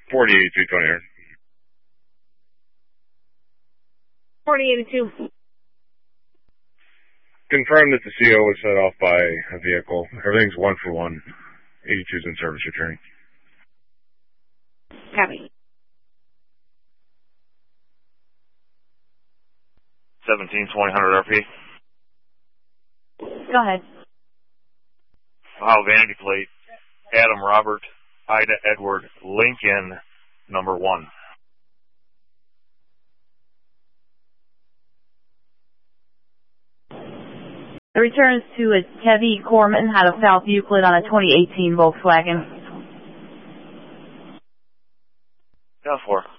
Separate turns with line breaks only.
4082 Tony.
4082.
Confirm that the CO was set off by a vehicle. Everything's 1 for 1. 82's in service, returning.
Copy.
17-2000 RP.
Go ahead.
Ohio Vanity Plate, Adam Robert, Ida Edward, Lincoln, number 1.
The returns to a Kevy Corman out of South Euclid on a 2018 Volkswagen.
Yeah, 4.